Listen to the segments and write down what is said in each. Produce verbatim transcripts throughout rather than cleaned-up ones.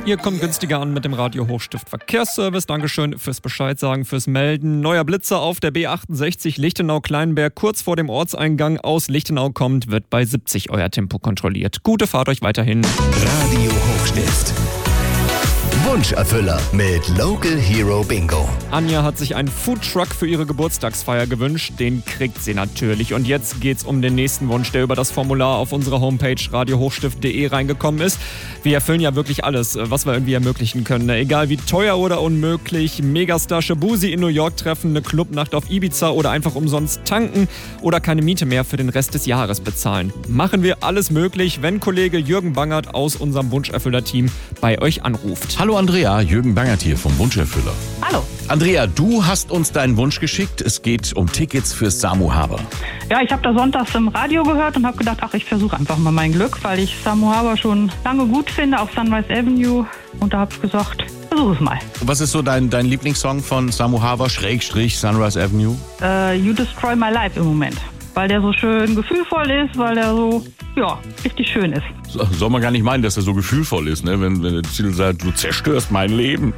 Ihr kommt günstiger an mit dem Radio Hochstift Verkehrsservice. Dankeschön fürs Bescheid sagen, fürs Melden. Neuer Blitzer auf der B achtundsechzig Lichtenau-Kleinberg. Kurz vor dem Ortseingang aus Lichtenau kommt, wird bei siebzig euer Tempo kontrolliert. Gute Fahrt euch weiterhin. Radio Hochstift. Wunscherfüller mit Local Hero Bingo. Anja hat sich einen Foodtruck für ihre Geburtstagsfeier gewünscht. Den kriegt sie natürlich. Und jetzt geht's um den nächsten Wunsch, der über das Formular auf unserer Homepage radio hochstift punkt de reingekommen ist. Wir erfüllen ja wirklich alles, was wir irgendwie ermöglichen können. Egal wie teuer oder unmöglich. Megastar Shabuzi in New York treffen, eine Clubnacht auf Ibiza oder einfach umsonst tanken oder keine Miete mehr für den Rest des Jahres bezahlen. Machen wir alles möglich, wenn Kollege Jürgen Bangert aus unserem Wunscherfüller-Team bei euch anruft. Hallo Andrea, Jürgen Bangert hier vom Wunscherfüller. Hallo. Andrea, du hast uns deinen Wunsch geschickt. Es geht um Tickets für Samu Haber. Ja, ich habe da sonntags im Radio gehört und habe gedacht, ach, ich versuche einfach mal mein Glück, weil ich Samu Haber schon lange gut finde auf Sunrise Avenue. Und da habe ich gesagt, versuche es mal. Was ist so dein, dein Lieblingssong von Samu Haber, Schrägstrich Sunrise Avenue? Uh, You Destroy My Life im Moment. Weil der so schön gefühlvoll ist, weil der so, ja, richtig schön ist. So, soll man gar nicht meinen, dass er so gefühlvoll ist, ne? wenn, wenn der Titel sagt, du zerstörst mein Leben.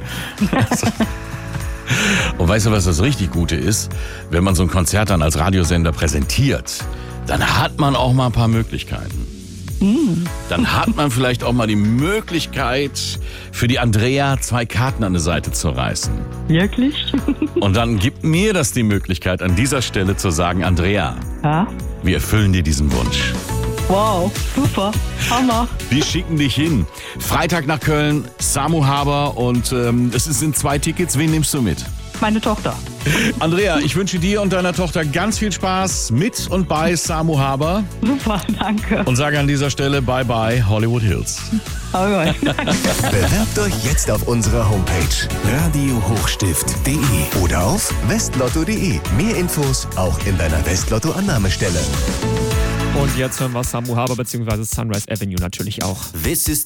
Und weißt du, was das richtig Gute ist? Wenn man so ein Konzert dann als Radiosender präsentiert, dann hat man auch mal ein paar Möglichkeiten. Mm. Dann hat man vielleicht auch mal die Möglichkeit, für die Andrea zwei Karten an die Seite zu reißen. Wirklich? Und dann gibt mir das die Möglichkeit, an dieser Stelle zu sagen, Andrea, Ja? wir erfüllen dir diesen Wunsch. Wow, super, Hammer. Wir schicken dich hin. Freitag nach Köln, Samu Haber und ähm, es sind zwei Tickets. Wen nimmst du mit? Meine Tochter. Andrea, ich wünsche dir und deiner Tochter ganz viel Spaß mit und bei Samu Haber Super, danke. und sage an dieser Stelle Bye-bye Hollywood Hills. Okay. Bewerbt euch jetzt auf unserer Homepage radio hochstift punkt de oder auf westlotto punkt de. Mehr Infos auch in deiner Westlotto-Annahmestelle. Und jetzt hören wir Samu Haber bzw. Sunrise Avenue natürlich auch. This is